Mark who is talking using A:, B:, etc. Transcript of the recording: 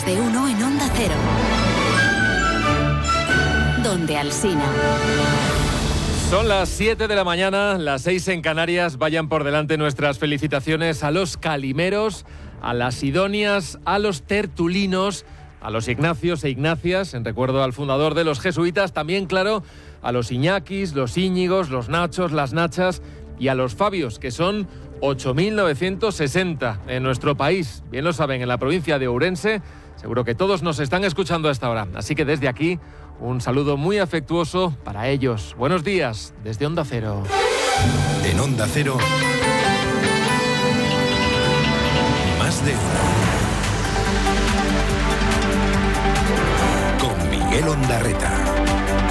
A: Más de uno en Onda Cero. Donde Alsina.
B: Son las 7 de la mañana, las 6 en Canarias. Vayan por delante nuestras felicitaciones a los calimeros, a las Sidonias, a los tertulinos, a los Ignacios e Ignacias, en recuerdo al fundador de los jesuitas, también, claro, a los Iñakis, los Íñigos, los Nachos, las Nachas y a los Fabios, que son 8.960 en nuestro país. Bien lo saben, en la provincia de Ourense, seguro que todos nos están escuchando a esta hora. Así que desde aquí, un saludo muy afectuoso para ellos. Buenos días, desde Onda Cero.
C: En Onda Cero, Más de uno. Con Miguel Ondarreta.